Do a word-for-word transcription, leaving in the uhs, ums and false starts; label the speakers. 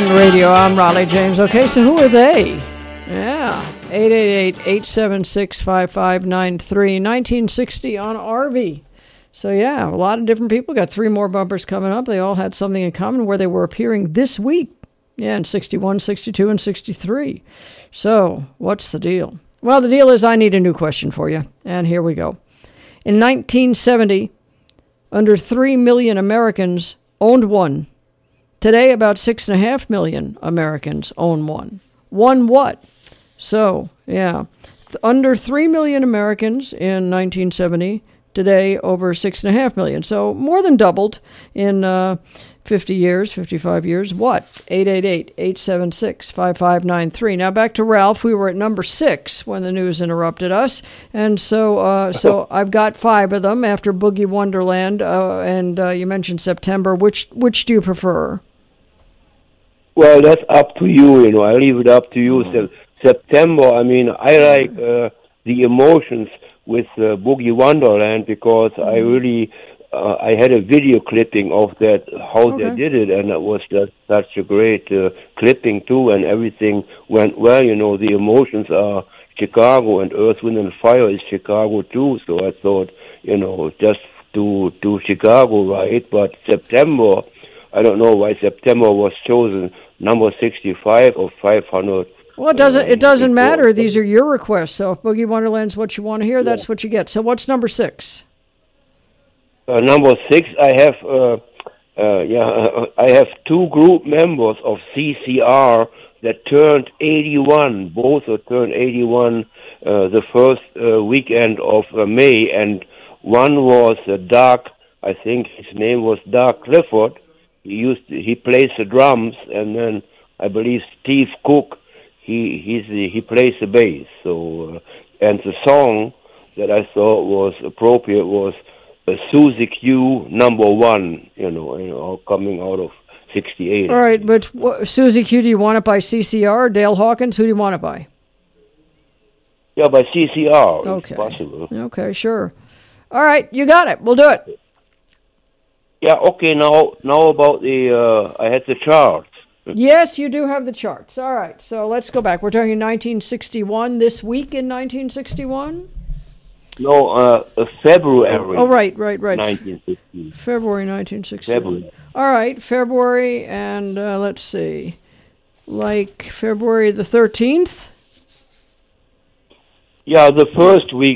Speaker 1: Gun Radio. I'm Raleigh James. Okay, so who are they? Yeah, eight eight eight, eight seven six, five five nine three, nineteen sixty on R V. So yeah, a lot of different people. Got three more bumpers coming up. They all had something in common where they were appearing this week. Yeah, in sixty-one, sixty-two, and sixty-three. So what's the deal? Well, the deal is I need a new question for you, and here we go. In nineteen seventy, under three million Americans owned one. Today, about six and a half million Americans own one. One what? So, yeah, under three million Americans in nineteen seventy. Today, over six and a half million. So more than doubled in uh, fifty years, fifty-five years. What? eight eight eight, eight seven six, five five nine three. Now back to Ralph. We were at number six when the news interrupted us. And so uh, so I've got five of them after Boogie Wonderland. Uh, and uh, you mentioned September. Which which do you prefer?
Speaker 2: Well, that's up to you. You know, I leave it up to you. Mm-hmm. September, I mean, I like uh, the emotions with uh, Boogie Wonderland because mm-hmm. I really, uh, I had a video clipping of that, how okay. they did it, and it was just such a great uh, clipping too, and everything went well. You know, the emotions are Chicago, and Earth, Wind and Fire is Chicago too, so I thought, you know, just to, to Chicago, right? But September, I don't know why September was chosen, number sixty-five or five hundred.
Speaker 1: Well, it doesn't. It doesn't matter. These are your requests. So if Boogie Wonderland's what you want to hear, that's yeah. what you get. So what's number six?
Speaker 2: Uh, number six, I have. Uh, uh, yeah, uh, I have two group members of C C R that turned eighty-one. Both are turned eighty-one uh, the first uh, weekend of uh, May, and one was uh, Doc. I think his name was Doc Clifford. He used to, he plays the drums, and then I believe Steve Cook. He he's the, he plays the bass. So uh, and the song that I thought was appropriate was uh, Suzy Q number one. You know, you know, coming out of sixty-eight.
Speaker 1: All right, but wh- Suzy Q, do you want it by C C R, Dale Hawkins? Who do you want it by?
Speaker 2: Yeah, by C C R.
Speaker 1: Okay.
Speaker 2: If possible.
Speaker 1: Okay, sure. All right, you got it. We'll do it.
Speaker 2: Yeah. Okay. Now, now about the uh, I had the charts.
Speaker 1: Yes, you do have the charts. All right, so let's go back. We're talking nineteen sixty-one, this week in nineteen sixty-one?
Speaker 2: No, uh, February.
Speaker 1: Oh, right, right, right.
Speaker 2: nineteen sixty.
Speaker 1: February nineteen sixty-one.
Speaker 2: February.
Speaker 1: All right, February, and uh, let's see, like February the thirteenth?
Speaker 2: Yeah, the first week.